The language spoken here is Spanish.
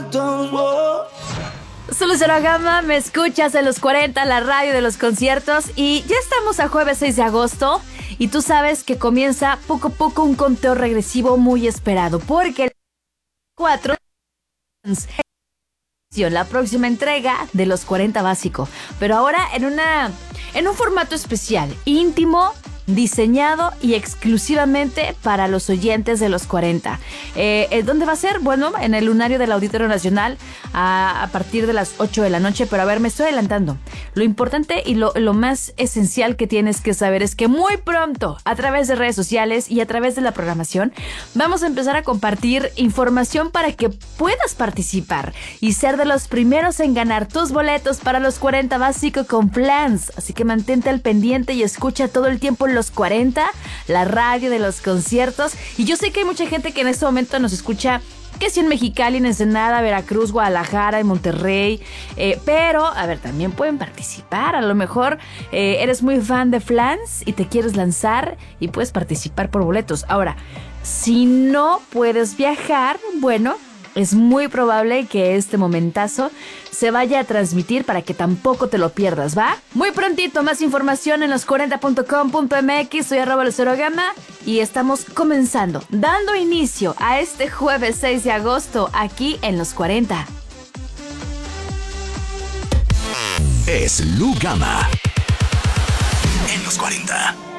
Solo Cero Gama, me escuchas en los 40, la radio de los conciertos. Y ya estamos a jueves 6 de agosto. Y tú sabes que comienza poco a poco un conteo regresivo muy esperado. Porque el 4... la próxima entrega de los 40 básico. Pero ahora en un formato especial, íntimo, diseñado y exclusivamente para los oyentes de los 40. ¿Dónde va a ser? Bueno, en el lunario del Auditorio Nacional a partir de las 8 de la noche. Pero a ver, me estoy adelantando. Lo importante y lo más esencial que tienes que saber es que muy pronto, a través de redes sociales y a través de la programación, vamos a empezar a compartir información para que puedas participar y ser de los primeros en ganar tus boletos para los 40 básico con Plans. Así que mantente al pendiente y escucha todo el tiempo los 40, la radio de los conciertos. Y yo sé que hay mucha gente que en este momento nos escucha, que si en Mexicali, en Ensenada, Veracruz, Guadalajara, en Monterrey, pero, a ver, también pueden participar. A lo mejor eres muy fan de Flans y te quieres lanzar y puedes participar por boletos. Ahora, si no puedes viajar, bueno, es muy probable que este momentazo se vaya a transmitir para que tampoco te lo pierdas, ¿va? Muy prontito, más información en los40.com.mx. Soy @LuceroGama y estamos comenzando, dando inicio a este jueves 6 de agosto aquí en Los 40. Es Lu Gama en Los 40.